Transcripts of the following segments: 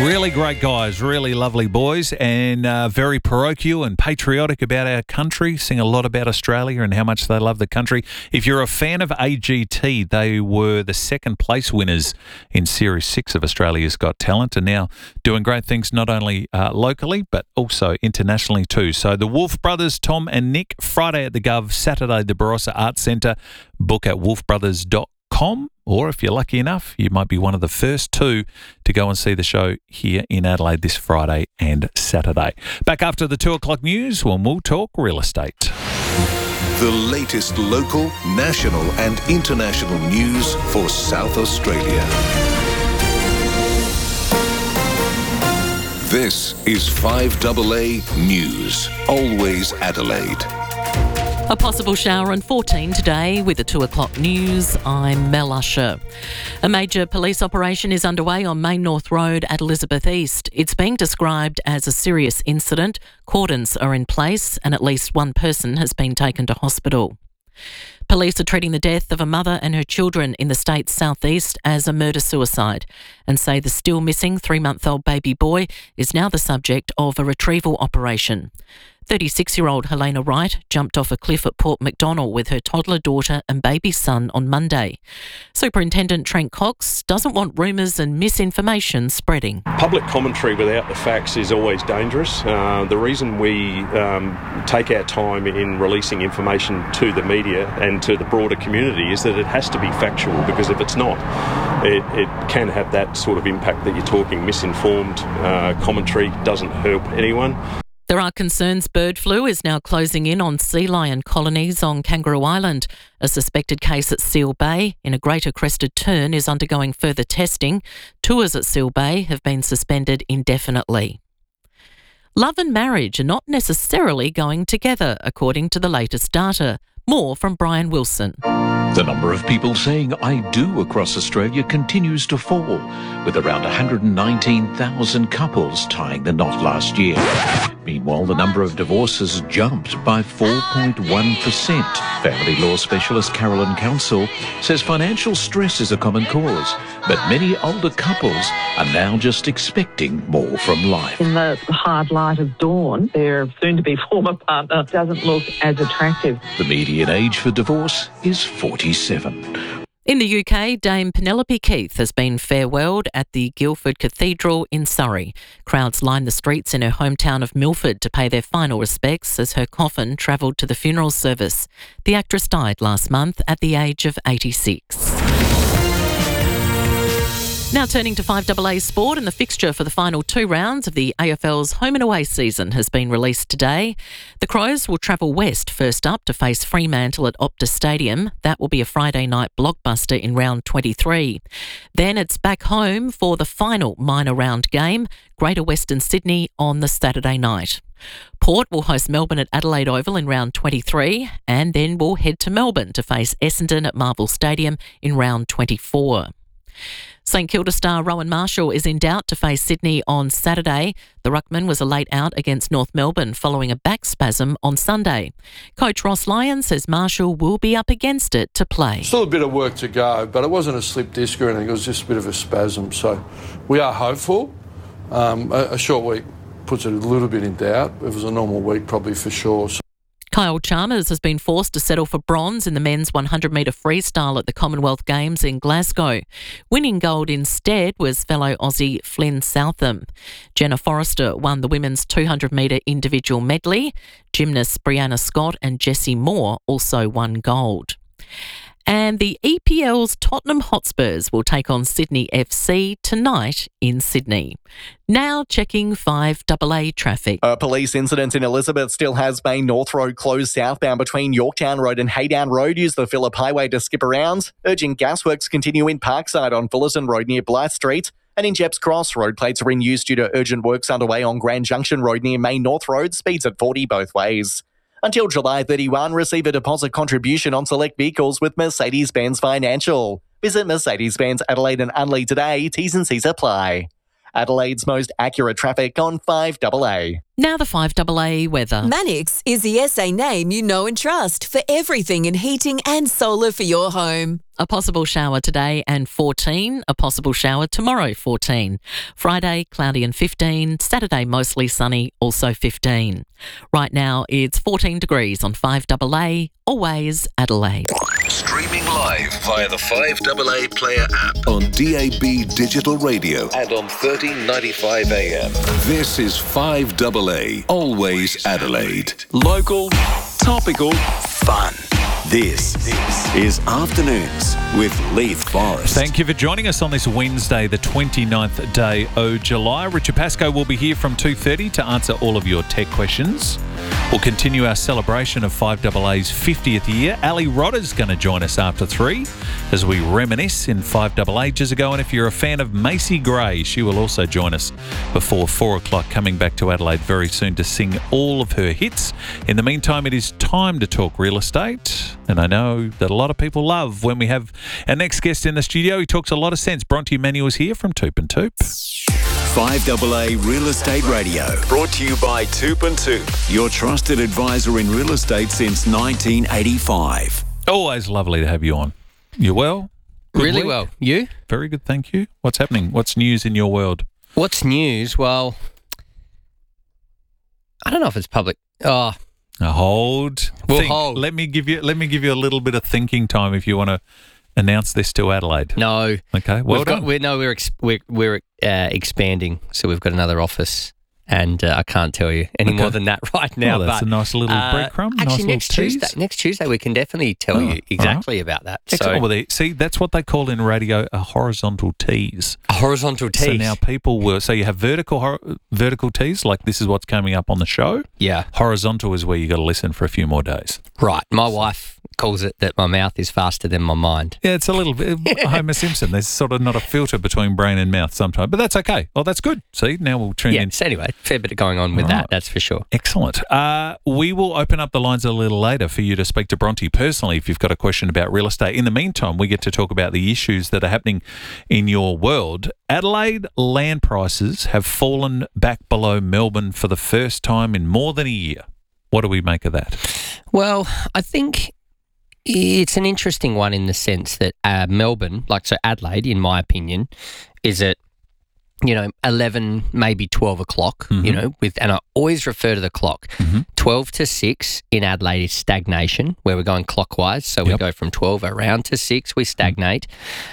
Really great guys, really lovely boys, and very parochial and patriotic about our country. Sing a lot about Australia and how much they love the country. If you're a fan of AGT, they were the second place winners in Series 6 of Australia's Got Talent, and now doing great things not only locally but also internationally too. So the Wolf Brothers, Tom and Nick, Friday at the Gov, Saturday the Barossa Arts Centre. Book at wolfbrothers.com. Or if you're lucky enough, you might be one of the first two to go and see the show here in Adelaide this Friday and Saturday. Back after the 2 o'clock news when we'll talk real estate. The latest local, national and international news for South Australia. This is 5AA News, always Adelaide. A possible shower and 14 today with the 2 o'clock news. I'm Mel Usher. A major police operation is underway on Main North Road at Elizabeth East. It's being described as a serious incident. Cordons are in place and at least one person has been taken to hospital. Police are treating the death of a mother and her children in the state's southeast as a murder-suicide and say the still missing 3-month-old baby boy is now the subject of a retrieval operation. 36-year-old Helena Wright jumped off a cliff at Port Macdonnell with her toddler daughter and baby son on Monday. Superintendent Trent Cox doesn't want rumours and misinformation spreading. Public commentary without the facts is always dangerous. The reason we take our time in releasing information to the media and to the broader community is that it has to be factual, because if it's not, it can have that sort of impact that you're talking. Misinformed commentary doesn't help anyone. There are concerns bird flu is now closing in on sea lion colonies on Kangaroo Island. A suspected case at Seal Bay in a greater crested tern is undergoing further testing. Tours at Seal Bay have been suspended indefinitely. Love and marriage are not necessarily going together, according to the latest data. More from Brian Wilson. The number of people saying I do across Australia continues to fall, with around 119,000 couples tying the knot last year. Meanwhile, the number of divorces jumped by 4.1%. Family law specialist Carolyn Council says financial stress is a common cause, but many older couples are now just expecting more from life. In the hard light of dawn, their soon-to-be former partner doesn't look as attractive. The median age for divorce is 47. In the UK, Dame Penelope Keith has been farewelled at the Guildford Cathedral in Surrey. Crowds lined the streets in her hometown of Milford to pay their final respects as her coffin travelled to the funeral service. The actress died last month at the age of 86. Now turning to 5AA Sport, and the fixture for the final 2 rounds of the AFL's home and away season has been released today. The Crows will travel west first up to face Fremantle at Optus Stadium. That will be a Friday night blockbuster in round 23. Then it's back home for the final minor round game, Greater Western Sydney on the Saturday night. Port will host Melbourne at Adelaide Oval in round 23 and then will head to Melbourne to face Essendon at Marvel Stadium in round 24. St Kilda star Rowan Marshall is in doubt to face Sydney on Saturday. The ruckman was a late out against North Melbourne following a back spasm on Sunday. Coach Ross Lyon says Marshall will be up against it to play. Still a bit of work to go, but it wasn't a slip disc or anything. It was just a bit of a spasm. So we are hopeful. A short week puts it a little bit in doubt. If it was a normal week, probably for sure. Kyle Chalmers has been forced to settle for bronze in the men's 100-metre freestyle at the Commonwealth Games in Glasgow. Winning gold instead was fellow Aussie Flynn Southam. Jenna Forrester won the women's 200-metre individual medley. Gymnasts Brianna Scott and Jessie Moore also won gold. And the EPL's Tottenham Hotspurs will take on Sydney FC tonight in Sydney. Now checking 5AA traffic. A police incident in Elizabeth still has Main North Road closed southbound between Yorktown Road and Haydown Road. Use the Phillip Highway to skip around. Urgent gasworks continue in Parkside on Fullerton Road near Blythe Street. And in Jepps Cross, road plates are in use due to urgent works underway on Grand Junction Road near Main North Road. Speeds at 40 both ways. Until July 31, receive a deposit contribution on select vehicles with Mercedes-Benz Financial. Visit Mercedes-Benz Adelaide and Unley today. T's and C's apply. Adelaide's most accurate traffic on 5AA. Now the 5AA weather. Manix is the SA name you know and trust for everything in heating and solar for your home. A possible shower today and 14. A possible shower tomorrow, 14. Friday, cloudy and 15. Saturday, mostly sunny, also 15. Right now, it's 14 degrees on 5AA, always Adelaide. Streaming live via the 5AA Player app on DAB Digital Radio and on 1395 AM. This is 5AA, always Adelaide. Local, topical, fun. This is Afternoons with Leith Forrest. Thank you for joining us on this Wednesday, the 29th day of July. Richard Pascoe will be here from 2:30 to answer all of your tech questions. We'll continue our celebration of 5AA's 50th year. Ali Rodder's going to join us after 3 as we reminisce in 5AA ages ago. And if you're a fan of Macy Gray, she will also join us before 4 o'clock, coming back to Adelaide very soon to sing all of her hits. In the meantime, it is time to talk real estate. And I know that a lot of people love when we have our next guest in the studio. He talks a lot of sense. Bronte Manuel is here from Toop and Toop. 5AA Real Estate Radio, brought to you by Toop and Toop, your trusted advisor in real estate since 1985. Always lovely to have you on. You well? Good Really week? well. You? Very good, thank you. What's happening? What's news in your world? What's news? Well, I don't know if it's public. Oh, Hold. We'll Think. hold. Let me give you a little bit of thinking time if you want to announce this to Adelaide. no. Okay. Well done. We're expanding, so we've got another office, and I can't tell you any more than that right now. Well, that's but, a nice little breadcrumb. Actually, nice little tease. Next Tuesday, we can definitely tell you exactly about that. Excellent. So, Well, see, that's what they call in radio a horizontal tease. a horizontal tease. So now people will. So you have vertical tease, like this is what's coming up on the show. Yeah. Horizontal is where you got to listen for a few more days. Right. My wife calls it that my mouth is faster than my mind. Yeah, it's a little bit Homer Simpson. There's sort of not a filter between brain and mouth sometimes, but that's okay. Well, that's good. See, now we'll tune in. So anyway, fair bit going on with that, that's for sure. Excellent. We will open up the lines a little later for you to speak to Bronte personally if you've got a question about real estate. In the meantime, we get to talk about the issues that are happening in your world. Adelaide land prices have fallen back below Melbourne for the first time in more than a year. What do we make of that? Well, I think it's an interesting one in the sense that Melbourne, so Adelaide, in my opinion, is at 11, maybe 12 o'clock, and I always refer to the clock. 12 to 6 in Adelaide is stagnation, where we're going clockwise. So we go from 12 around to 6, we stagnate.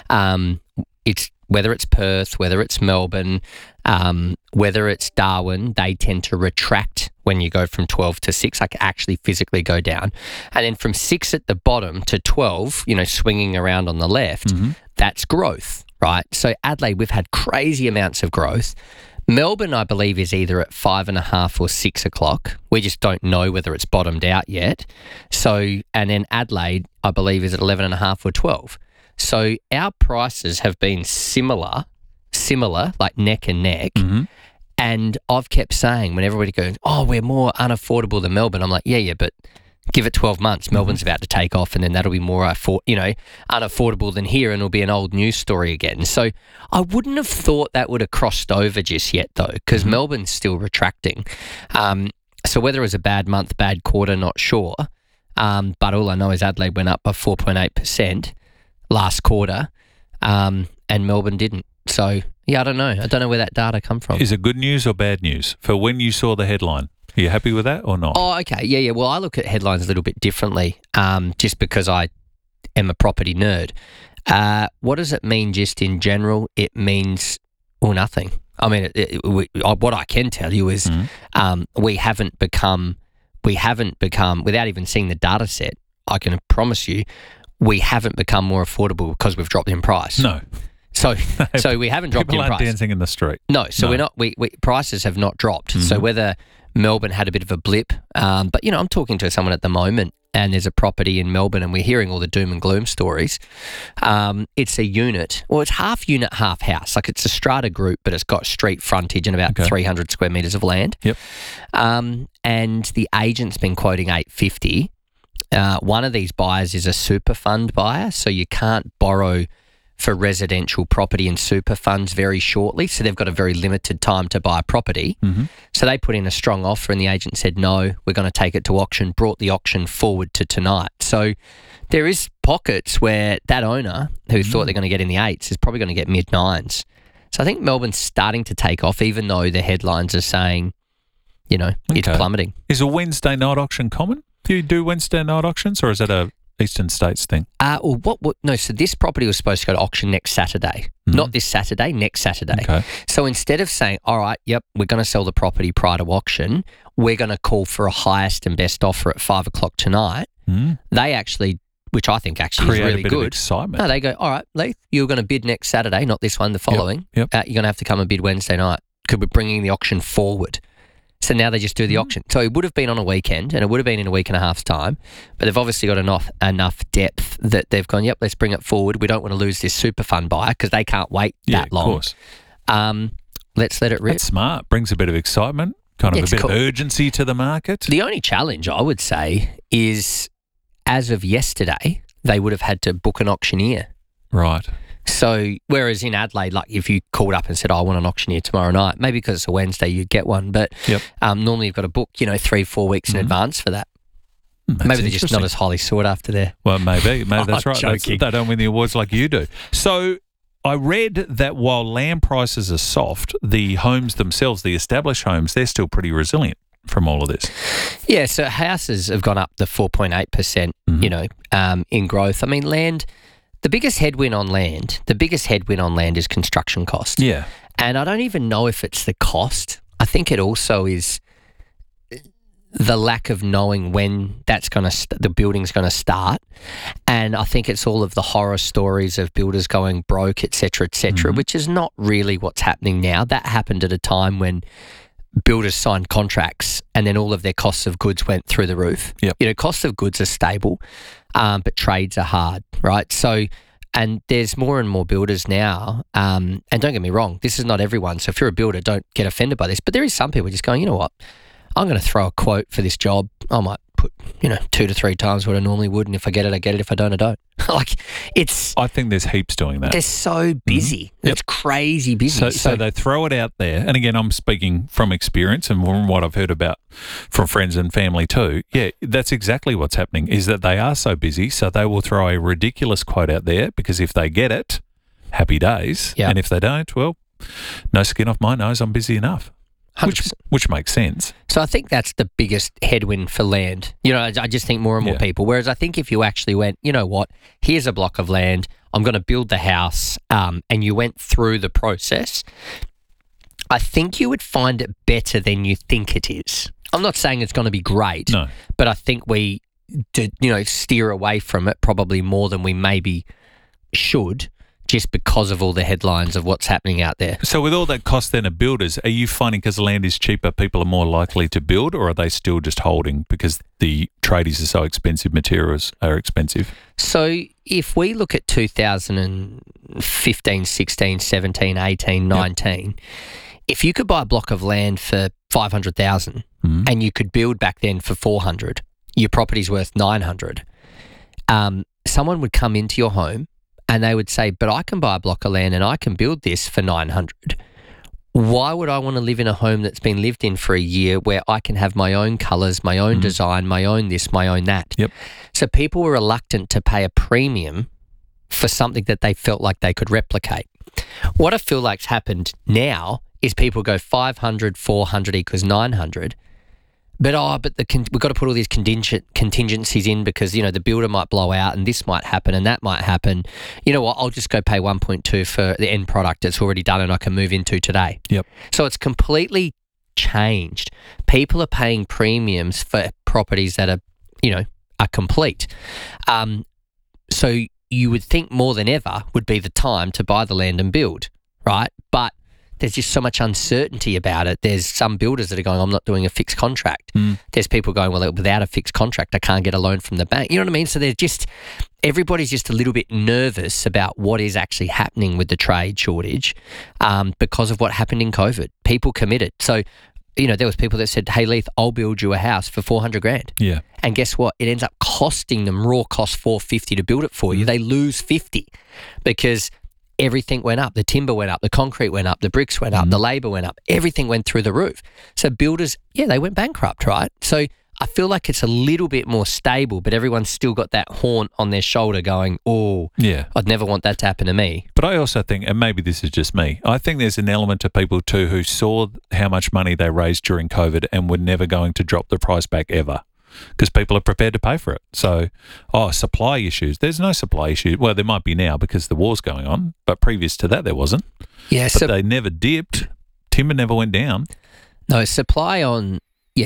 It's whether it's Perth, whether it's Melbourne, whether it's Darwin, they tend to retract when you go from 12 to 6, actually physically go down. And then from 6 at the bottom to 12, swinging around on the left, that's growth, right? So Adelaide, we've had crazy amounts of growth. Melbourne, I believe, is either at 5.5 or 6 o'clock. We just don't know whether it's bottomed out yet. So, and then Adelaide, I believe, is at 11.5 or 12. So our prices have been similar, like neck and neck. And I've kept saying when everybody goes, oh, we're more unaffordable than Melbourne. I'm like, yeah, but give it 12 months. Melbourne's about to take off, and then that'll be more unaffordable than here, and it'll be an old news story again. So I wouldn't have thought that would have crossed over just yet, though, because Melbourne's still retracting. So whether it was a bad month, bad quarter, not sure. But all I know is Adelaide went up by 4.8% last quarter, and Melbourne didn't. So, yeah, I don't know. I don't know where that data come from. Is it good news or bad news for when you saw the headline? Are you happy with that or not? Oh, okay. Yeah. Well, I look at headlines a little bit differently just because I am a property nerd. What does it mean just in general? It means, nothing. I mean, what I can tell you is we haven't become, without even seeing the data set, I can promise you, we haven't become more affordable because we've dropped in price. No. So we haven't dropped in price. People aren't dancing in the street. No, so we're not. We prices have not dropped. So whether Melbourne had a bit of a blip, but I'm talking to someone at the moment, and there's a property in Melbourne, and we're hearing all the doom and gloom stories. It's a unit, it's half unit, half house. Like it's a strata group, but it's got street frontage and about 300 square metres of land. Yep. And the agent's been quoting $850. One of these buyers is a super fund buyer, so you can't borrow for residential property and super funds very shortly. So they've got a very limited time to buy a property. Mm-hmm. So they put in a strong offer and the agent said, no, we're going to take it to auction, brought the auction forward to tonight. So there is pockets where that owner who thought they're going to get in the 8s is probably going to get mid-9s. So I think Melbourne's starting to take off, even though the headlines are saying, it's plummeting. Is a Wednesday night auction common? Do you do Wednesday night auctions, or is that a Eastern States thing? No, so this property was supposed to go to auction next Saturday. Not this Saturday, next Saturday. Okay. So instead of saying, all right, we're going to sell the property prior to auction, we're going to call for a highest and best offer at 5 o'clock tonight, they actually, which I think actually create is really a bit good. Of excitement. No, they go, all right, Leith, you're going to bid next Saturday, not this one, the following. Yep. You're going to have to come and bid Wednesday night because we're bringing the auction forward. So now they just do the auction. So it would have been on a weekend and it would have been in a week and a half's time, but they've obviously got enough depth that they've gone, let's bring it forward. We don't want to lose this super fund buyer because they can't wait that long. Of course. Let's let it rip. That's smart. Brings a bit of excitement, kind of a bit of urgency to the market. The only challenge I would say is as of yesterday, they would have had to book an auctioneer. Right. So, whereas in Adelaide, like if you called up and said, I want an auctioneer tomorrow night, maybe because it's a Wednesday, you'd get one. But normally you've got to book, 3-4 weeks in advance for that. Maybe they're just not as highly sought after there. Well, maybe that's right. Joking. They don't win the awards like you do. So, I read that while land prices are soft, the homes themselves, the established homes, they're still pretty resilient from all of this. Yeah, so houses have gone up to 4.8%, in growth. I mean, land... The biggest headwind on land is construction cost. Yeah. And I don't even know if it's the cost. I think it also is the lack of knowing when the building's going to start. And I think it's all of the horror stories of builders going broke, et cetera, which is not really what's happening now. That happened at a time when builders signed contracts and then all of their costs of goods went through the roof. Yep. Costs of goods are stable, but trades are hard, right? So, and there's more and more builders now, and don't get me wrong, this is not everyone. So if you're a builder, don't get offended by this, but there is some people just going, you know what, I'm going to throw a quote for this job. I might put, 2 to 3 times what I normally would, and if I get it, I get it. If I don't, I don't. I think there's heaps doing that. They're so busy. It's crazy busy. So they throw it out there, and again, I'm speaking from experience and from what I've heard about from friends and family too. Yeah, that's exactly what's happening, is that they are so busy, so they will throw a ridiculous quote out there because if they get it, happy days. Yep. And if they don't, well, no skin off my nose, I'm busy enough. Which makes sense. So I think that's the biggest headwind for land. I just think more and more people. Whereas I think if you actually went, you know what, here's a block of land, I'm going to build the house, and you went through the process, I think you would find it better than you think it is. I'm not saying it's going to be great, no, but I think we did, steer away from it probably more than we maybe should, just because of all the headlines of what's happening out there. So with all that cost then of builders, are you finding because land is cheaper, people are more likely to build, or are they still just holding because the tradies are so expensive, materials are expensive? So if we look at 2015, 16, 17, 18, 19, if you could buy a block of land for 500,000 and you could build back then for 400, your property's worth 900. Someone would come into your home and they would say, but I can buy a block of land and I can build this for 900. Why would I want to live in a home that's been lived in for a year where I can have my own colours, my own design, my own this, my own that? Yep. So people were reluctant to pay a premium for something that they felt like they could replicate. What I feel like's happened now is people go 500, 400 equals 900. But we've got to put all these contingencies in because, the builder might blow out and this might happen and that might happen. You know what? I'll just go pay 1.2 for the end product that's already done and I can move into today. Yep. So it's completely changed. People are paying premiums for properties that are, are complete. So you would think more than ever would be the time to buy the land and build, right? But there's just so much uncertainty about it. There's some builders that are going, I'm not doing a fixed contract. There's people going, well, without a fixed contract, I can't get a loan from the bank. You know what I mean? So everybody's just a little bit nervous about what is actually happening with the trade shortage because of what happened in COVID. People committed. So, there was people that said, hey, Leith, I'll build you a house for 400 grand. Yeah. And guess what? It ends up costing them raw cost $450 to build it for you. They lose $50 because everything went up. The timber went up, the concrete went up, the bricks went up, the labour went up. Everything went through the roof. So builders, they went bankrupt, right? So I feel like it's a little bit more stable, but everyone's still got that haunt on their shoulder going, I'd never want that to happen to me. But I also think, and maybe this is just me, I think there's an element of people too who saw how much money they raised during COVID and were never going to drop the price back ever because people are prepared to pay for it. So, supply issues. There's no supply issue. Well, there might be now because the war's going on, but previous to that there wasn't. Yeah, but they never dipped. Timber never went down. No, supply on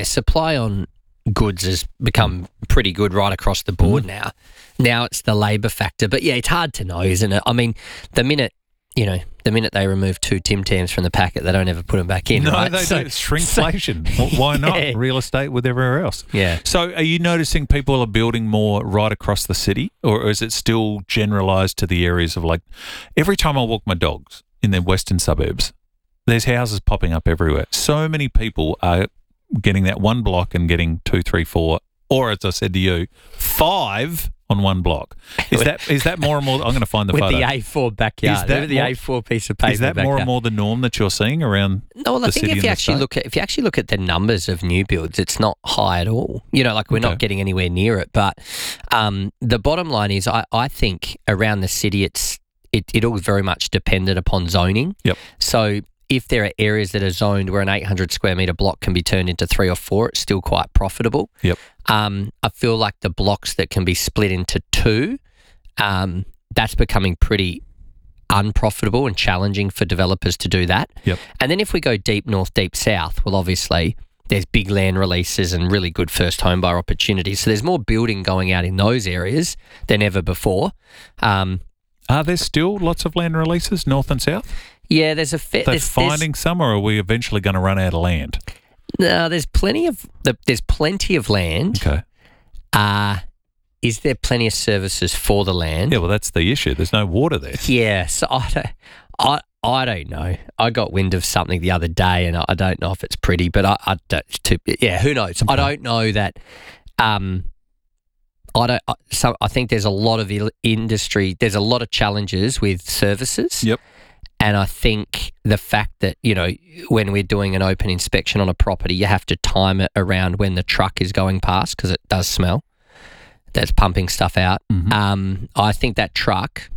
goods has become pretty good right across the board now. Now it's the labour factor. But, it's hard to know, isn't it? I mean, the minute they remove 2 Tim Tams from the packet, they don't ever put them back in, right? No, they don't. It's shrinkflation. Why not? Real estate with everywhere else. Yeah. So are you noticing people are building more right across the city, or is it still generalised to the areas of every time I walk my dogs in the western suburbs, there's houses popping up everywhere. So many people are getting that one block and getting 2, 3, 4, or as I said to you, 5 on one block. Is that more and more? I'm going to find the with photo. The A4 backyard. Is that the A4 piece of paper? Is that backyard. more and more the norm that you're seeing around? No, well, I think if you actually look at the numbers of new builds, it's not high at all. We're not getting anywhere near it. But the bottom line is, I think around the city, it all very much dependent upon zoning. Yep. So if there are areas that are zoned where an 800 square metre block can be turned into 3 or 4, it's still quite profitable. Yep. I feel like the blocks that can be split into 2, that's becoming pretty unprofitable and challenging for developers to do that. Yep. And then if we go deep north, deep south, well, obviously there's big land releases and really good first home buyer opportunities. So there's more building going out in those areas than ever before. Are there still lots of land releases, north and south? Yeah, there's a fair. They're finding some, or are we eventually going to run out of land? No, there's plenty of land. Okay. Is there plenty of services for the land? Yeah, well, that's the issue. There's no water there. Yeah, so I don't know. I got wind of something the other day, and I don't know if it's pretty, but I don't. Who knows? Okay. I don't know that. I think there's a lot of industry. There's a lot of challenges with services. Yep. And I think the fact that, when we're doing an open inspection on a property, you have to time it around when the truck is going past because it does smell. That's pumping stuff out. Mm-hmm. I think that truck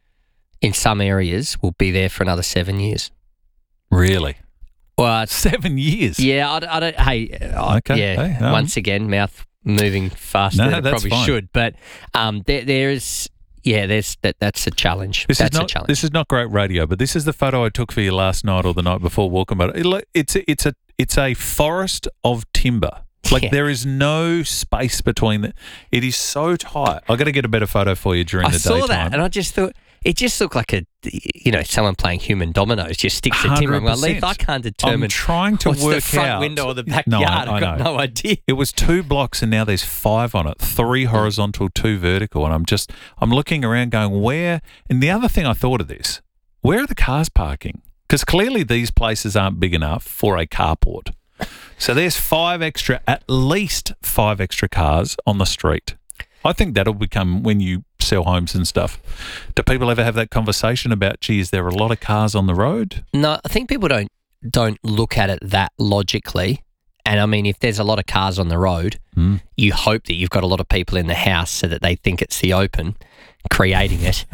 in some areas will be there for another 7 years. Really? Well, 7 years? Yeah, I don't. Okay. Yeah. Hey, once again, mouth moving faster than it probably should. But there's that's a challenge. That's a challenge. This is not great radio, but this is the photo I took for you last night or the night before walking about it. It's a forest of timber. There is no space between it. It is so tight. I got to get a better photo for you during the daytime. I saw that, and I just thought it just looked like someone playing human dominoes. Just sticks to timber. Well, Leith, I can't determine. I'm trying to what's work the front out window or the backyard. I've got no idea. It was 2 blocks, and now there's 5 on it. 3 horizontal, 2 vertical, and I'm looking around, going where. And the other thing I thought of this: where are the cars parking? Because clearly these places aren't big enough for a carport. So there's at least 5 extra cars on the street. I think that'll become when you sell homes and stuff. Do people ever have that conversation about, gee, is there a lot of cars on the road? No, I think people don't look at it that logically. And I mean, if there's a lot of cars on the road, you hope that you've got a lot of people in the house so that they think it's the open, creating it.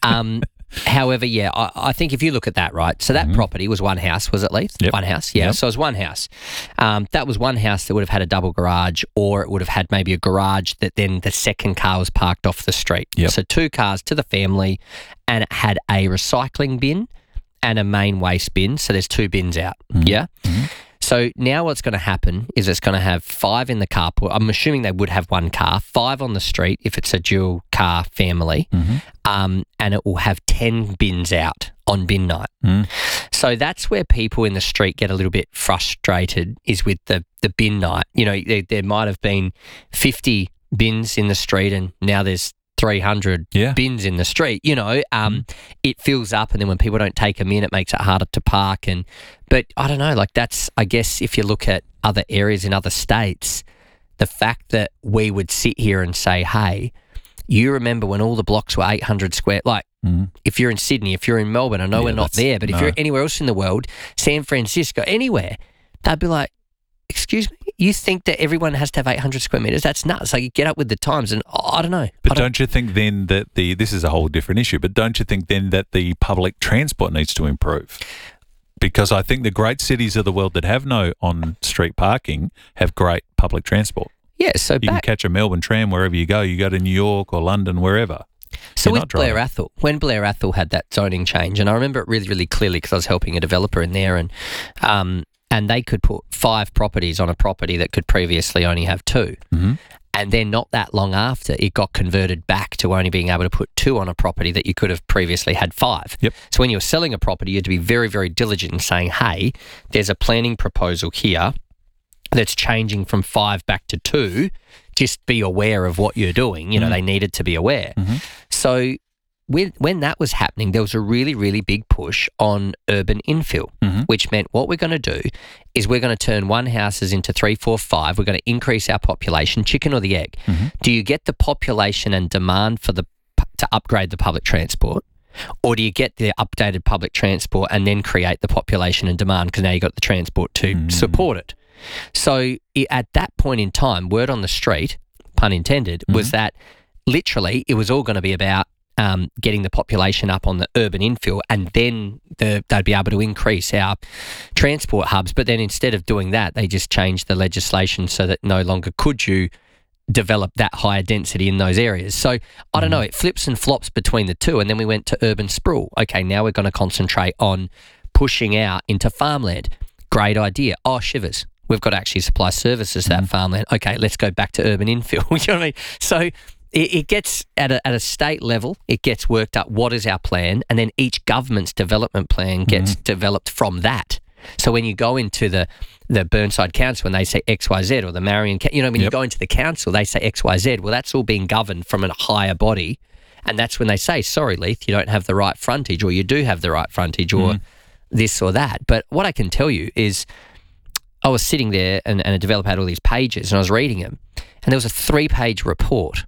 However, I think if you look at that, right, so that property was one house, was it, Leith? Yep. One house, yeah. Yep. So it was one house. That was one house that would have had a double garage, or it would have had maybe a garage that then the second car was parked off the street. Yep. So 2 cars to the family, and it had a recycling bin and a main waste bin. So there's 2 bins out, yeah? Mm-hmm. So now what's going to happen is it's going to have 5 in the carport. I'm assuming they would have 1 car, 5 on the street if it's a dual car family, and it will have 10 bins out on bin night. So that's where people in the street get a little bit frustrated, is with the bin night. There might have been 50 bins in the street and now there's 300 bins in the street. It fills up, and then when people don't take them in, it makes it harder to park. But I don't know, that's, I guess, if you look at other areas in other states, the fact that we would sit here and say, hey, you remember when all the blocks were 800 square, If you're in Sydney, if you're in Melbourne, I know we're not there, but if you're anywhere else in the world, San Francisco, anywhere, they'd be like, excuse me, you think that everyone has to have 800 square metres? That's nuts. Like, you get up with the times, and I don't know. But don't you think then that this is a whole different issue, but don't you think then that the public transport needs to improve? Because I think the great cities of the world that have no on-street parking have great public transport. Yeah, so you can catch a Melbourne tram wherever you go. You go to New York or London, wherever. So with Blair Athol, when Blair Athol had that zoning change, and I remember it really, really clearly because I was helping a developer in there, and they could put 5 properties on a property that could previously only have 2. Mm-hmm. And then not that long after, it got converted back to only being able to put 2 on a property that you could have previously had 5. Yep. So when you were selling a property, you had to be very, very diligent in saying, hey, there's a planning proposal here that's changing from 5 back to 2. Just be aware of what you're doing. You know, they needed to be aware. Mm-hmm. So when that was happening, there was a really, really big push on urban infill, which meant what we're going to do is we're going to turn 1 houses into 3, 4, 5. We're going to increase our population, chicken or the egg. Do you get the population and demand to upgrade the public transport? Or do you get the updated public transport and then create the population and demand because now you've got the transport to support it? So at that point in time, word on the street, pun intended, was that literally it was all going to be about getting the population up on the urban infill, and then they'd be able to increase our transport hubs. But then instead of doing that, they just changed the legislation so that no longer could you develop that higher density in those areas. So I don't know, it flips and flops between the two, and then we went to urban sprawl. Okay, now we're going to concentrate on pushing out into farmland. Great idea. Oh, shivers. We've got to actually supply services to that farmland. Okay, let's go back to urban infill. You know what I mean? So it gets at a state level, it gets worked up. What is our plan? And then each government's development plan gets developed from that. So when you go into the Burnside Council and they say XYZ, or the Marion, you know, when you go into the council, they say XYZ. Well, that's all being governed from a higher body. And that's when they say, sorry, Leith, you don't have the right frontage, or you do have the right frontage, or this or that. But what I can tell you is, I was sitting there and a developer had all these pages and I was reading them, and there was a 3-page report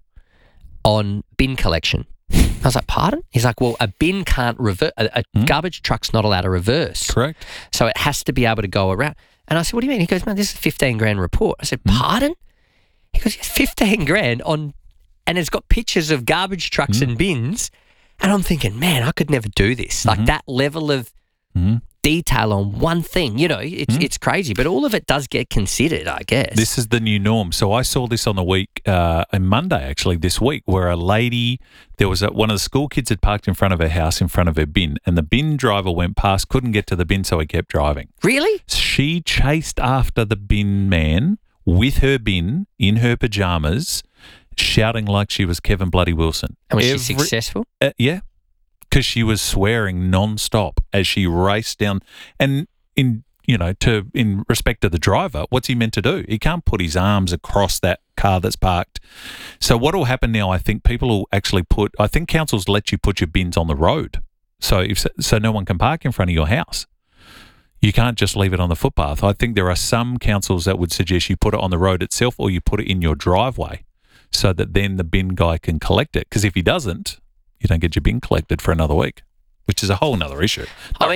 on bin collection. I was like, pardon? He's like, well, a bin can't reverse. A garbage truck's not allowed to reverse. Correct. So it has to be able to go around. And I said, what do you mean? He goes, man, this is a 15 grand report. I said, pardon? He goes, yes, 15 grand on, and it's got pictures of garbage trucks and bins. And I'm thinking, man, I could never do this. Like that level of detail on one thing, you know, it's crazy, but all of it does get considered, I guess. This is the new norm. So I saw this on the week, on Monday actually, this week, where a lady, there was one of the school kids had parked in front of her house, in front of her bin, and the bin driver went past, couldn't get to the bin, so he kept driving. Really? She chased after the bin man with her bin in her pajamas, shouting like she was Kevin Bloody Wilson. And was she successful? Yeah. Because she was swearing non-stop as she raced down, and in respect to the driver, what's he meant to do? He can't put his arms across that car that's parked. So what will happen now? I think people will actually I think councils let you put your bins on the road, so no one can park in front of your house. You can't just leave it on the footpath. I think there are some councils that would suggest you put it on the road itself, or you put it in your driveway, so that then the bin guy can collect it. Because if he doesn't, you don't get your bin collected for another week, which is a whole nother issue.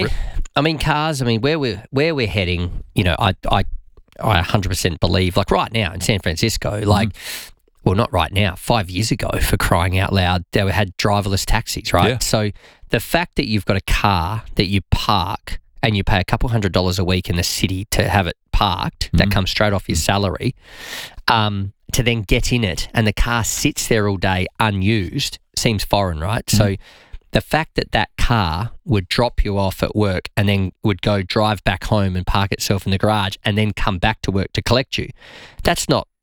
I mean, cars. I mean, where we're heading. You know, I 100% believe. Like right now in San Francisco, well, not right now. 5 years ago, for crying out loud, they had driverless taxis, right? Yeah. So the fact that you've got a car that you park and you pay a couple $100s a week in the city to have it parked, that comes straight off your salary, to then get in it and the car sits there all day unused seems foreign, right? So the fact that car would drop you off at work and then would go drive back home and park itself in the garage and then come back to work to collect you, that's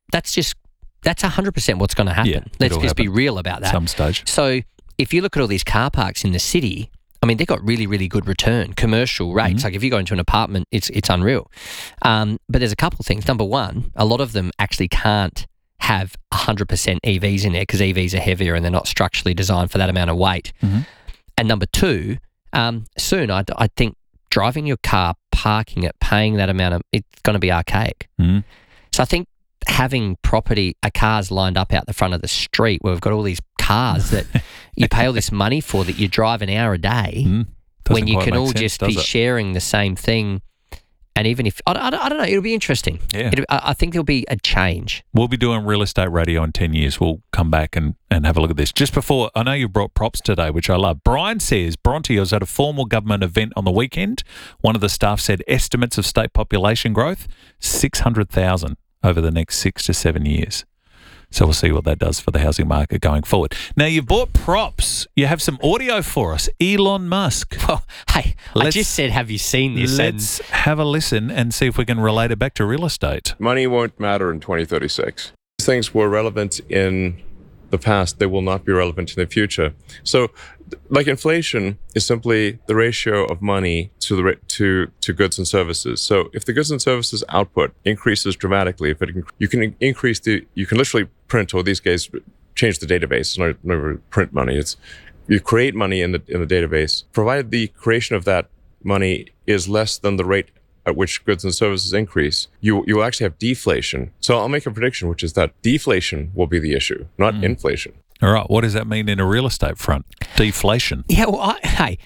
100% what's going to happen. Yeah, Let's just be real about that. Some stage. So if you look at all these car parks in the city, I mean, they've got really, really good return, commercial rates. Like if you go into an apartment, it's unreal. But there's a couple of things. Number one, a lot of them actually can't have 100% EVs in there because EVs are heavier and they're not structurally designed for that amount of weight. And number two, soon I think driving your car, parking it, paying that amount it's going to be archaic. So I think having cars lined up out the front of the street where we've got all these cars that you pay all this money for that you drive an hour a day when you can all just be sharing the same thing. And even if, I don't know, it'll be interesting. Yeah. I think there'll be a change. We'll be doing real estate radio in 10 years. We'll come back and have a look at this. Just before, I know you brought props today, which I love. Brian says, Bronte was at a formal government event on the weekend. One of the staff said estimates of state population growth, 600,000 over the next 6 to 7 years. So we'll see what that does for the housing market going forward. Now, you've bought props. You have some audio for us. Elon Musk. Well, hey, I just said, have you seen this? Let's have a listen and see if we can relate it back to real estate. Money won't matter in 2036. These things were relevant in the past. They will not be relevant in the future. So, like inflation is simply the ratio of money to goods and services. So if the goods and services output increases dramatically, you can literally print, or these days change the database. It's never print money. You create money in the database, provided the creation of that money is less than the rate at which goods and services increase, you will actually have deflation. So I'll make a prediction, which is that deflation will be the issue, not inflation. All right. What does that mean in a real estate front? Deflation. Yeah, well, I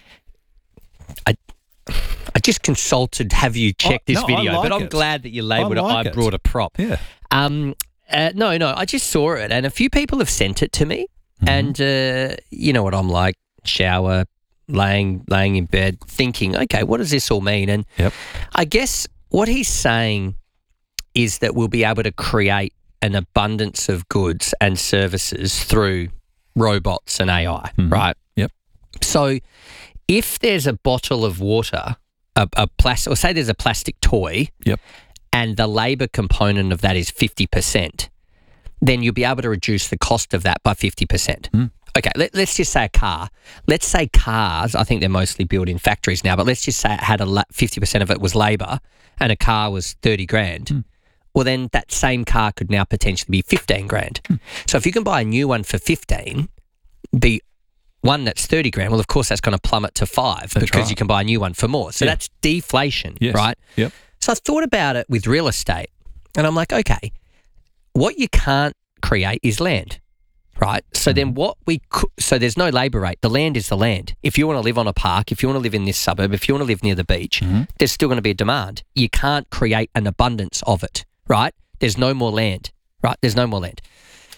just consulted, have you checked this video? But I'm glad that you labelled it. I brought a prop. Yeah. No, I just saw it, and a few people have sent it to me, and you know what I'm like, shower, laying in bed, thinking, okay, what does this all mean? And I guess what he's saying is that we'll be able to create an abundance of goods and services through robots and AI, right? Yep. So if there's a bottle of water, a plastic, or say there's a plastic toy, and the labour component of that is 50%, then you'll be able to reduce the cost of that by 50%. Okay, let's just say a car. Let's say cars, I think they're mostly built in factories now, but let's just say it had 50% of it was labour and a car was 30 grand. Well, then that same car could now potentially be 15 grand. So if you can buy a new one for 15, the one that's 30 grand, well, of course, that's going to plummet to 5 because you can buy a new one for more. So that's deflation, right? Yep. So I thought about it with real estate, and I'm like, okay, what you can't create is land, right? So then so there's no labour rate. The land is the land. If you want to live on a park, if you want to live in this suburb, if you want to live near the beach, there's still going to be a demand. You can't create an abundance of it, right? There's no more land, right? There's no more land.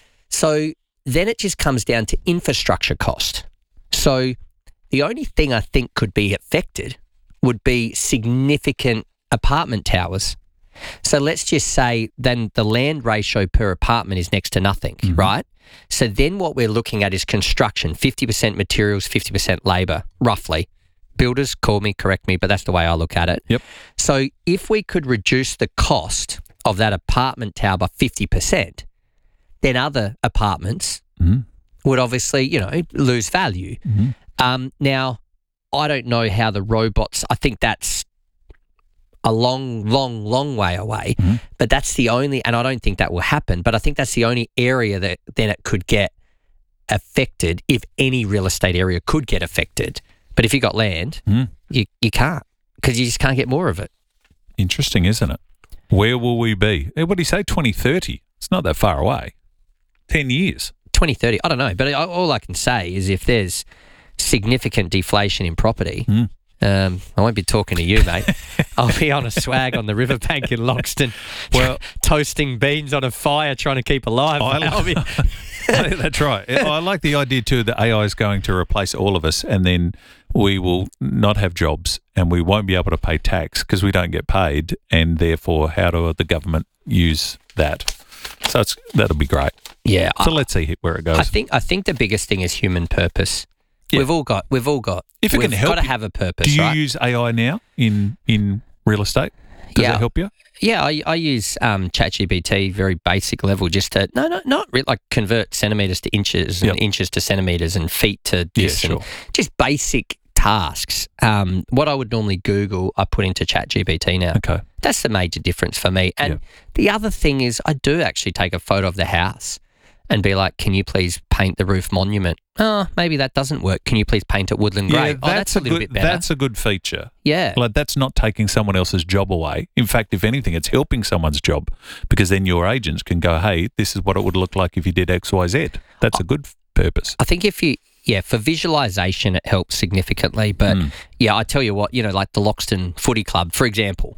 So then it just comes down to infrastructure cost. So the only thing I think could be affected would be significant apartment towers. So let's just say then the land ratio per apartment is next to nothing, right? So then what we're looking at is construction, 50% materials, 50% labour, roughly. Builders, call me, correct me, but that's the way I look at it. Yep. So if we could reduce the cost of that apartment tower by 50%, then other apartments would obviously, lose value. Now, I don't know how the robots, I think that's a long way away, but that's the only, and I don't think that will happen, but I think that's the only area that then it could get affected, if any real estate area could get affected. But if you got land, you can't, because you just can't get more of it. Interesting, isn't it? Where will we be? What do you say, 2030? It's not that far away. 10 years. 2030, I don't know. But all I can say is if there's significant deflation in property, I won't be talking to you, mate. I'll be on a swag on the riverbank in Loxton, toasting beans on a fire trying to keep alive. That's right. I like the idea too that AI is going to replace all of us, and then we will not have jobs and we won't be able to pay tax because we don't get paid, and therefore how do the government use that? So that'll be great. Yeah. So let's see where it goes. I think the biggest thing is human purpose. Yeah. We've all got. If it can help, got to have a purpose. Do you use AI now in real estate? Does it help you? Yeah, I use ChatGPT, very basic level, just to not really, like convert centimeters to inches and inches to centimeters and feet to this, and just basic tasks. What I would normally Google, I put into ChatGPT now. Okay, that's the major difference for me. And the other thing is, I do actually take a photo of the house and be like, can you please paint the roof monument? Oh, maybe that doesn't work. Can you please paint it woodland grey? That's a little bit better. That's a good feature. Yeah. Like, that's not taking someone else's job away. In fact, if anything, it's helping someone's job, because then your agents can go, hey, this is what it would look like if you did X, Y, Z. That's a good purpose. I think for visualisation, it helps significantly. But, I tell you what, like the Loxton Footy Club, for example,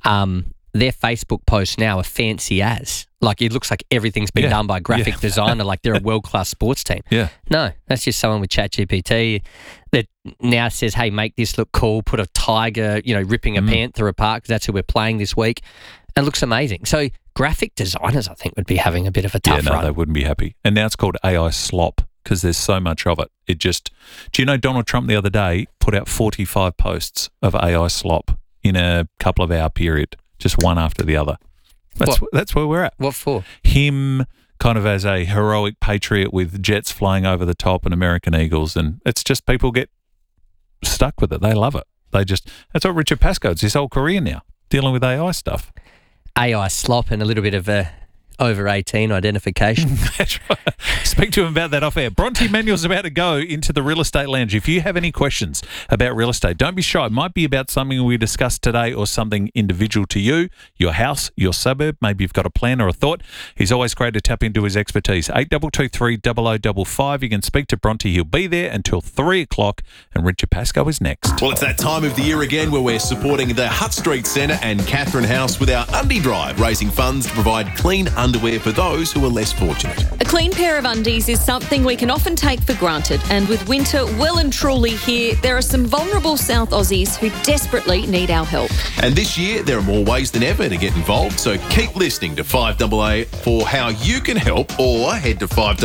their Facebook posts now are fancy as. Like, it looks like everything's been done by a graphic designer, like they're a world-class sports team. Yeah. No, that's just someone with ChatGPT that now says, hey, make this look cool, put a tiger, ripping a panther apart, because that's who we're playing this week. And it looks amazing. So graphic designers, I think, would be having a bit of a tough run. They wouldn't be happy. And now it's called AI slop because there's so much of it. Do you know Donald Trump the other day put out 45 posts of AI slop in a couple of hour period, just one after the other. That's where we're at. What for? Him kind of as a heroic patriot with jets flying over the top and American Eagles, and it's just people get stuck with it. They love it. That's what Richard Pascoe, it's his whole career now, dealing with AI stuff. AI slop and a little bit of over 18 identification. That's right. Speak to him about that off air. Bronte Manuel's about to go into the real estate lounge. If you have any questions about real estate, don't be shy. It might be about something we discussed today or something individual to you, your house, your suburb. Maybe you've got a plan or a thought. He's always great to tap into his expertise. 8223 0055. You can speak to Bronte. He'll be there until 3 o'clock, and Richard Pascoe is next. Well, it's that time of the year again where we're supporting the Hutt Street Centre and Catherine House with our Undie Drive, raising funds to provide clean underwear for those who are less fortunate. A clean pair of undies is something we can often take for granted, and with winter well and truly here, there are some vulnerable South Aussies who desperately need our help. And this year, there are more ways than ever to get involved, so keep listening to 5AA for how you can help, or head to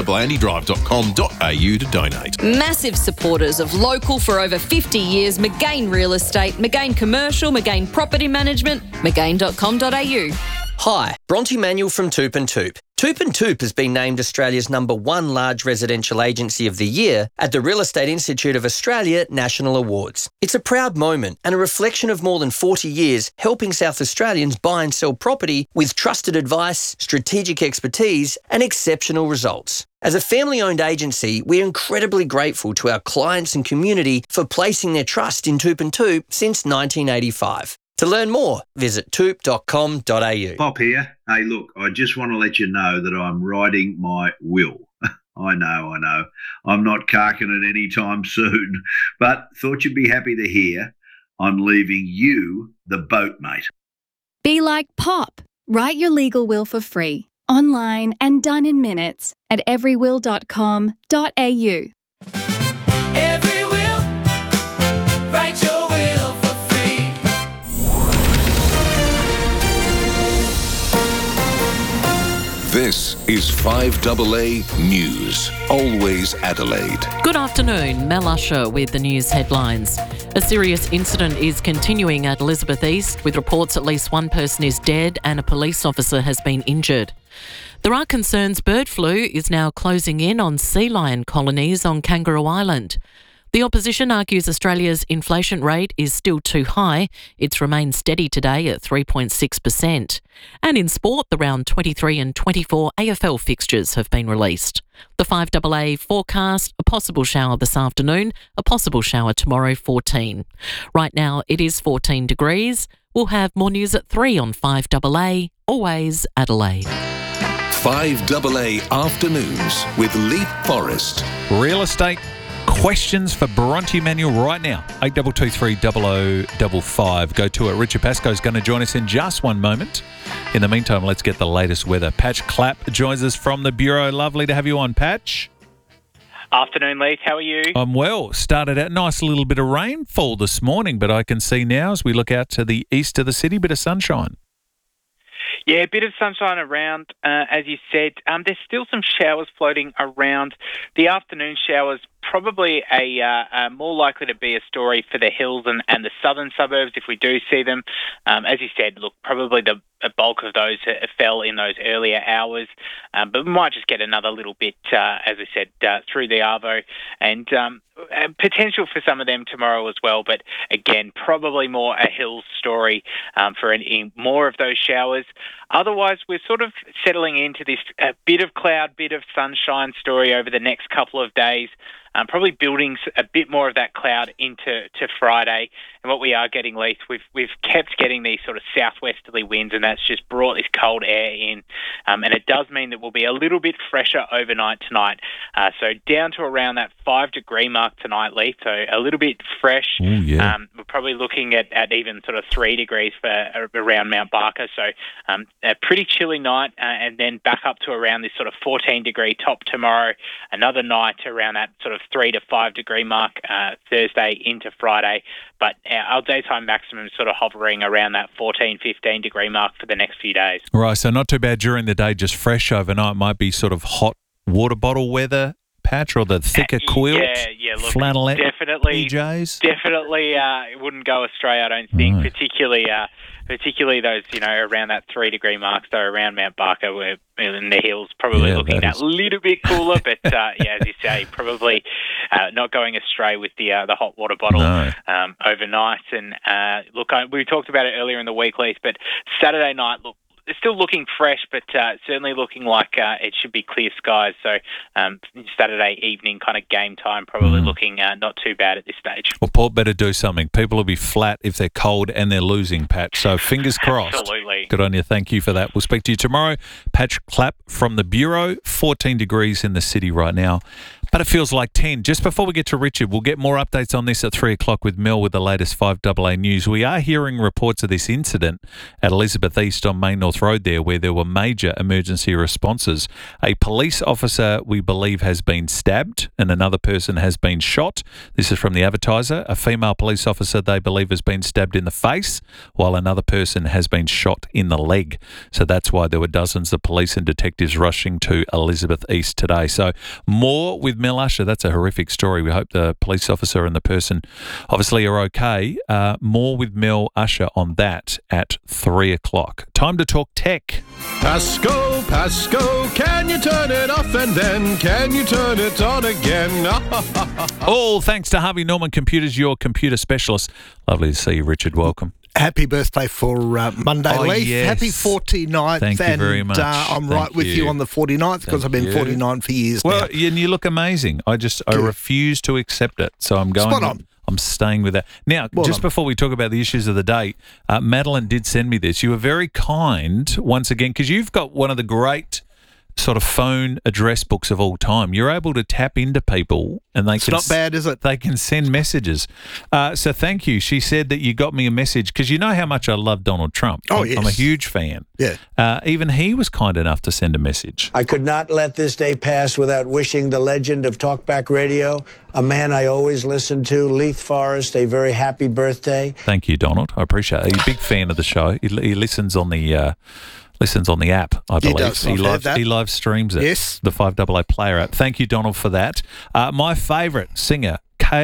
5AAndydrive.com.au to donate. Massive supporters of local for over 50 years, McGain Real Estate, McGain Commercial, McGain Property Management, McGain.com.au. Hi, Bronte Manuel from Toop and Toop. Toop and Toop has been named Australia's #1 large residential agency of the year at the Real Estate Institute of Australia National Awards. It's a proud moment and a reflection of more than 40 years helping South Australians buy and sell property with trusted advice, strategic expertise and exceptional results. As a family-owned agency, we're incredibly grateful to our clients and community for placing their trust in Toop and Toop since 1985. To learn more, visit toop.com.au. Pop here. Hey, look, I just want to let you know that I'm writing my will. I know. I'm not carking it anytime soon, but thought you'd be happy to hear I'm leaving you the boat, mate. Be like Pop. Write your legal will for free, online and done in minutes at everywill.com.au. Every will, write your will for free. This is 5AA News, always Adelaide. Good afternoon, Mel Usher with the news headlines. A serious incident is continuing at Elizabeth East, with reports at least one person is dead and a police officer has been injured. There are concerns bird flu is now closing in on sea lion colonies on Kangaroo Island. The opposition argues Australia's inflation rate is still too high. It's remained steady today at 3.6%. And in sport, the round 23 and 24 AFL fixtures have been released. The 5AA forecast, a possible shower this afternoon, a possible shower tomorrow, 14. Right now it is 14 degrees. We'll have more news at 3 on 5AA, always Adelaide. 5AA Afternoons with Leith Forrest. Real estate questions for Bronte Manuel right now. 8223 0055. Go to it. Richard Pascoe is going to join us in just one moment. In the meantime, let's get the latest weather. Patch Clapp joins us from the Bureau. Lovely to have you on, Patch. Afternoon, Leith. How are you? I'm well. Started out nice little bit of rainfall this morning, but I can see now as we look out to the east of the city, bit of sunshine. Yeah, a bit of sunshine around, as you said. There's still some showers floating around. The afternoon showers probably more likely to be a story for the hills and the southern suburbs if we do see them. As you said, look, probably the bulk of those fell in those earlier hours, but we might just get another little bit, as I said, through the Arvo, and potential for some of them tomorrow as well. But again, probably more a hills story for any more of those showers. Otherwise, we're sort of settling into this bit of cloud, bit of sunshine story over the next couple of days. probably building a bit more of that cloud into Friday. And what we are getting, Leith, we've kept getting these sort of southwesterly winds, and that's just brought this cold air in. And it does mean that we'll be a little bit fresher overnight tonight. So down to around that 5-degree mark tonight, Leith. So a little bit fresh. Ooh, yeah. We're probably looking at even sort of 3 degrees for around Mount Barker. So a pretty chilly night, and then back up to around this sort of 14-degree top tomorrow. Another night around that sort of 3 to 5 degree mark Thursday into Friday. But our daytime maximum is sort of hovering around that 14, 15 degree mark for the next few days. Right, so not too bad during the day, just fresh overnight. Might be sort of hot water bottle weather, Patch, or the thicker quilt, look, flannelette definitely, PJs? Definitely it wouldn't go astray, I don't think, particularly those, around that 3 degree mark, so around Mount Barker, we're in the hills, probably looking at a little bit cooler, but as you say, probably not going astray with the hot water bottle overnight. And look, we talked about it earlier in the week, Leith, but Saturday night, look, it's still looking fresh, but certainly looking like it should be clear skies. So Saturday evening kind of game time, probably looking not too bad at this stage. Well, Port better do something. People will be flat if they're cold and they're losing, Patch. So fingers crossed. Absolutely. Good on you. Thank you for that. We'll speak to you tomorrow. Patch Clapp from the Bureau. 14 degrees in the city right now, but it feels like 10. Just before we get to Richard, we'll get more updates on this at 3 o'clock with Mel with the latest 5AA news. We are hearing reports of this incident at Elizabeth East on Main North Road there where were major emergency responses. A police officer, we believe, has been stabbed and another person has been shot. This is from the Advertiser. A female police officer, they believe, has been stabbed in the face while another person has been shot in the leg. So that's why there were dozens of police and detectives rushing to Elizabeth East today. So more with Mel Usher. That's a horrific story. We hope the police officer and the person obviously are okay. More with Mel Usher on that at 3 o'clock. Time to talk tech. Pasco, can you turn it off and then can you turn it on again? All thanks to Harvey Norman Computers, your computer specialist. Lovely to see you, Richard. Welcome. Happy birthday for Monday, Leith. Yes. Happy 49th. Thank you very much. I'm right with you on the 49th because I've been 49 for years now. Well, and you look amazing. I refuse to accept it. So I'm going. Spot on. I'm staying with that. Now, just before we talk about the issues of the day, Madeline did send me this. You were very kind once again because you've got one of the great sort of phone address books of all time. You're able to tap into people and they it's not bad, is it? They can send messages. So thank you. She said that you got me a message because you know how much I love Donald Trump. Yes. I'm a huge fan. Yeah. Even he was kind enough to send a message. I could not let this day pass without wishing the legend of Talkback Radio, a man I always listen to, Leith Forrest, a very happy birthday. Thank you, Donald. I appreciate it. He's a big fan of the show. He listens on the app, I believe. He live streams it. Yes. The 5AA Player app. Thank you, Donald, for that. My favourite singer,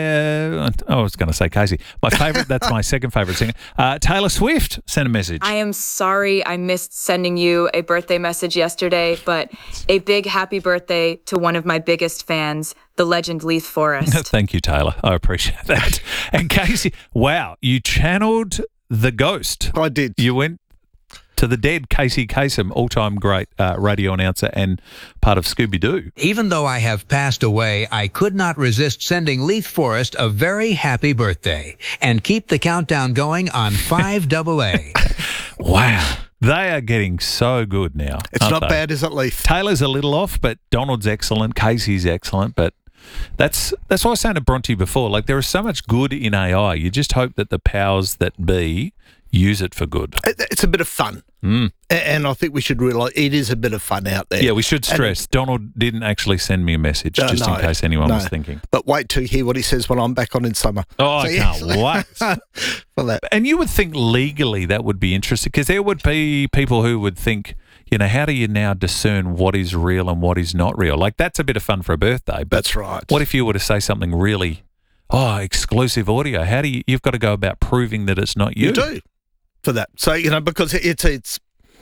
I was going to say Casey. That's my second favourite singer. Taylor Swift sent a message. I am sorry I missed sending you a birthday message yesterday, but a big happy birthday to one of my biggest fans, the legend Leith Forrest. Thank you, Taylor. I appreciate that. And Casey, wow, you channeled the ghost. I did. You went to the dead Casey Kasem, all-time great radio announcer and part of Scooby-Doo. Even though I have passed away, I could not resist sending Leith Forrest a very happy birthday and keep the countdown going on 5AA. Wow. They are getting so good now. It's not bad, is it, Leith? Taylor's a little off, but Donald's excellent. Casey's excellent, but that's what I was saying to Bronte before. Like, there is so much good in AI. You just hope that the powers that be use it for good. It's a bit of fun. And I think we should realise it is a bit of fun out there. Yeah, we should stress Donald didn't actually send me a message, in case anyone was thinking. But wait till you hear what he says when I'm back on in summer. Oh, I can't wait. For that. And you would think legally that would be interesting because there would be people who would think, how do you now discern what is real and what is not real? Like, that's a bit of fun for a birthday. But that's right. What if you were to say something really, exclusive audio? How do you've got to go about proving that it's not you? You do. For that. So, because it's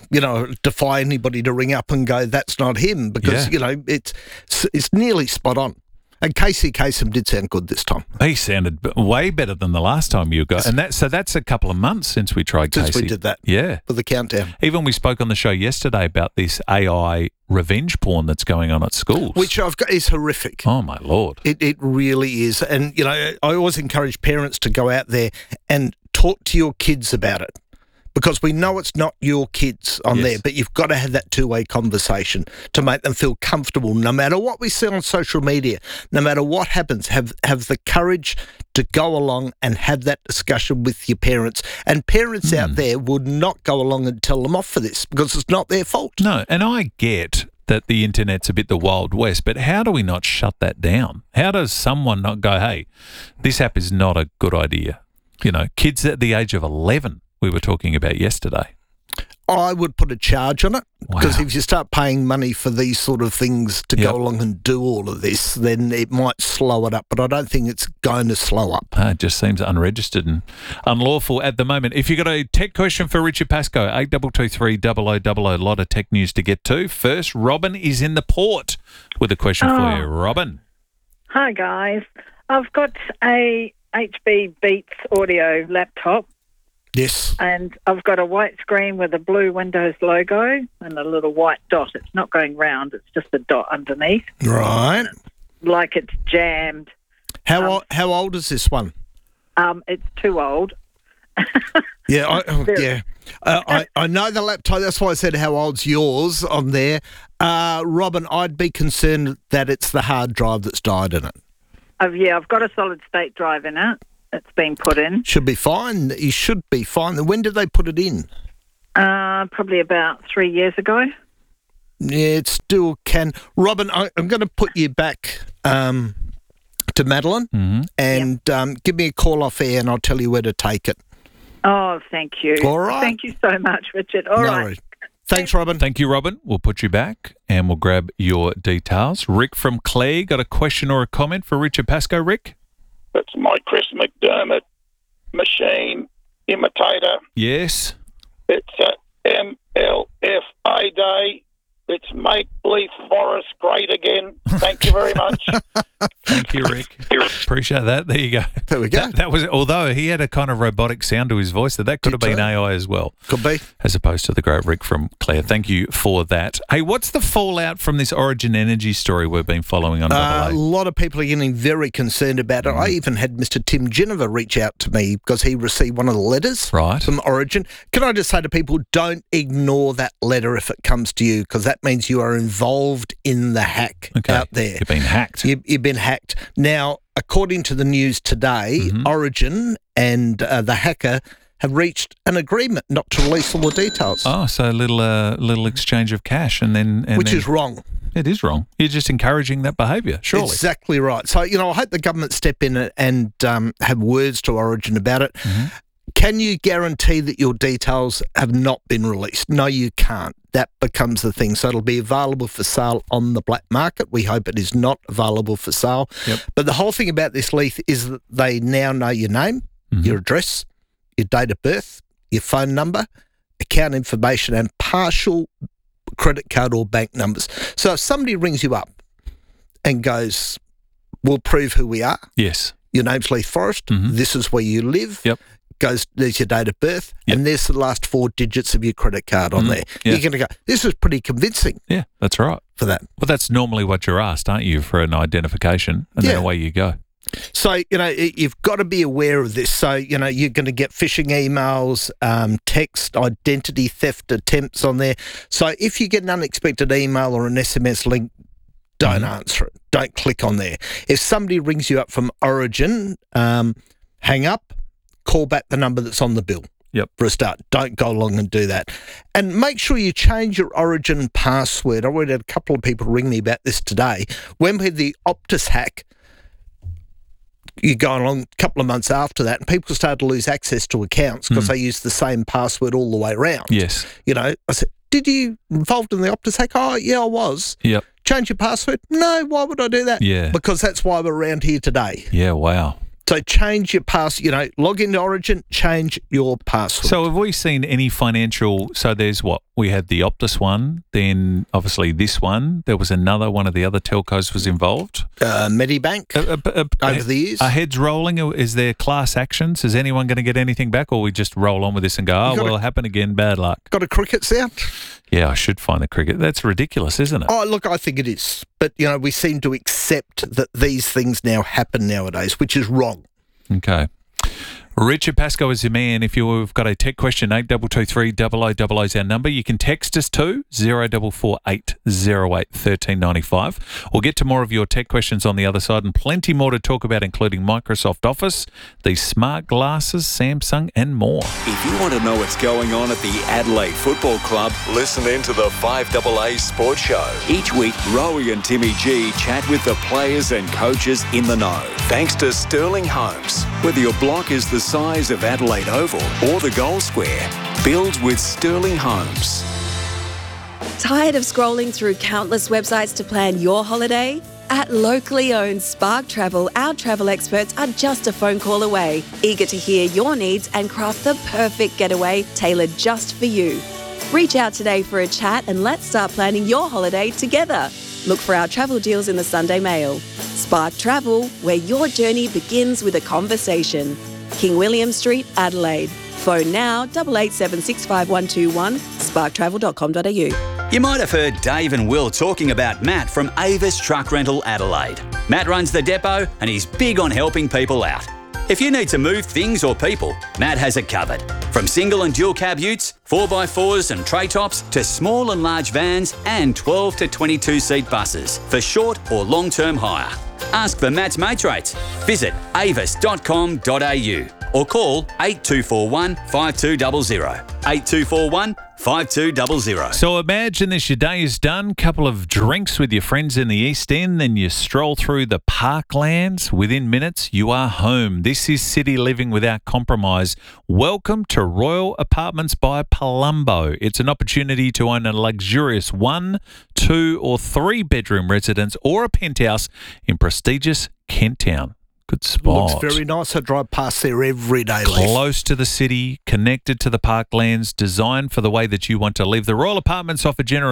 defy anybody to ring up and go, that's not him, because, it's nearly spot on. And Casey Kasem did sound good this time. He sounded way better than the last time you got. And that's a couple of months since we tried Casey. Since we did that. Yeah. For the countdown. Even we spoke on the show yesterday about this AI revenge porn that's going on at schools. Which I've got is horrific. Oh, my Lord. It really is. And, you know, I always encourage parents to go out there and talk to your kids about it. Because we know it's not your kids on there, but you've got to have that two-way conversation to make them feel comfortable. No matter what we see on social media, no matter what happens, have the courage to go along and have that discussion with your parents. And parents out there would not go along and tell them off for this because it's not their fault. No, and I get that the internet's a bit the Wild West, but how do we not shut that down? How does someone not go, hey, this app is not a good idea? You know, kids at the age of 11. We were talking about yesterday. I would put a charge on it because if you start paying money for these sort of things to go along and do all of this, then it might slow it up. But I don't think it's going to slow up. It just seems unregistered and unlawful at the moment. If you've got a tech question for Richard Pascoe, 8223 0000, a lot of tech news to get to. First, Robin is in the port with a question for you. Robin. Hi, guys. I've got a HB Beats audio laptop. Yes. And I've got a white screen with a blue Windows logo and a little white dot. It's not going round. It's just a dot underneath. Right. Like it's jammed. How old is this one? It's too old. Yeah, I know the laptop. That's why I said how old's yours on there. Robin, I'd be concerned that it's the hard drive that's died in it. I've got a solid state drive in it. It's been put in. Should be fine. You should be fine. When did they put it in? Probably about 3 years ago. Yeah, it still can. Robin, I'm going to put you back to Madeline and give me a call off air and I'll tell you where to take it. Oh, thank you. All right. Thank you so much, Richard. All right. Worries. Thanks, Robin. Thank you, Robin. We'll put you back and we'll grab your details. Rick from Clare, got a question or a comment for Richard Pascoe, Rick? It's my Chris McDermott machine imitator. Yes. It's a MLFA day. It's make Leith Forest great again. Thank you very much. Thank you, Rick. Appreciate that. There you go. There we go. That was, although he had a kind of robotic sound to his voice, that could have been AI as well. Could be. As opposed to the great Rick from Clare. Thank you for that. Hey, what's the fallout from this Origin Energy story we've been following on AA? A lot of people are getting very concerned about it. I even had Mr. Tim Geneva reach out to me because he received one of the letters from Origin. Can I just say to people, don't ignore that letter if it comes to you, because that means you are involved in the hack out there. You've been hacked. You've been hacked. Now, according to the news today, Origin and the hacker have reached an agreement not to release all the details. Oh, so a little exchange of cash and then... Which is wrong. It is wrong. You're just encouraging that behaviour, surely. Exactly right. So, I hope the government step in and have words to Origin about it. Can you guarantee that your details have not been released? No, you can't. That becomes the thing. So it'll be available for sale on the black market. We hope it is not available for sale. But the whole thing about this, Leith, is that they now know your name, your address, your date of birth, your phone number, account information, and partial credit card or bank numbers. So if somebody rings you up and goes, we'll prove who we are. Yes. Your name's Leith Forest. This is where you live. There's your date of birth, and there's the last 4 digits of your credit card on there. You're going to go, this is pretty convincing. Yeah, that's right. For that. Well, that's normally what you're asked, aren't you, for an identification, and then away you go. So, you've got to be aware of this. So, you're going to get phishing emails, text, identity theft attempts on there. So, if you get an unexpected email or an SMS link, don't answer it. Don't click on there. If somebody rings you up from Origin, hang up. Call back the number that's on the bill for a start. Don't go along and do that. And make sure you change your Origin password. I already had a couple of people ring me about this today. When we had the Optus hack, you go along a couple of months after that, and people started to lose access to accounts because they used the same password all the way around. Yes. I said, did you involved in the Optus hack? Oh, yeah, I was. Change your password? No, why would I do that? Yeah. Because that's why we're around here today. Yeah, wow. So change your pass. Log into Origin, change your password. So have we seen any financial? So there's what we had the Optus one, then obviously this one. There was another one of the other telcos was involved. Medibank over the years. Are heads rolling? Is there class actions? Is anyone going to get anything back, or we just roll on with this and go, it'll happen again, bad luck? Got a cricket sound? Yeah, I should find the cricket. That's ridiculous, isn't it? Oh, look, I think it is. But, we seem to accept that these things now happen nowadays, which is wrong. Okay. Richard Pascoe is your man. If you've got a tech question, 8223 0000 is our number. You can text us to 0448 08 1395. We'll get to more of your tech questions on the other side and plenty more to talk about, including Microsoft Office, the smart glasses, Samsung and more. If you want to know what's going on at the Adelaide Football Club, listen in to the 5AA Sports Show. Each week, Rowie and Timmy G chat with the players and coaches in the know. Thanks to Sterling Homes. Whether your block is the size of Adelaide Oval or the goal square, build with Sterling Homes. Tired of scrolling through countless websites to plan your holiday? At locally owned Spark Travel, our travel experts are just a phone call away, eager to hear your needs and craft the perfect getaway tailored just for you. Reach out today for a chat and let's start planning your holiday together. Look for our travel deals in the Sunday Mail. Spark Travel, where your journey begins with a conversation. King William Street, Adelaide. Phone now 88765121, sparktravel.com.au. You might have heard Dave and Will talking about Matt from Avis Truck Rental Adelaide. Matt runs the depot and he's big on helping people out. If you need to move things or people, Matt has it covered. From single and dual cab utes, 4x4s and tray tops, to small and large vans and 12 to 22 seat buses for short or long-term hire. Ask for Matt's mates rates. Visit avis.com.au or call 8241 5200. 8241 5200. So imagine this, your day is done, couple of drinks with your friends in the East End, then you stroll through the parklands. Within minutes, you are home. This is city living without compromise. Welcome to Royal Apartments by Palumbo. It's an opportunity to own a luxurious 1, 2 or 3 bedroom residence or a penthouse in prestigious Kent Town. Good spot. Looks very nice. I drive past there every day. Close to the city, connected to the parklands, designed for the way that you want to live. The Royal Apartments offer generous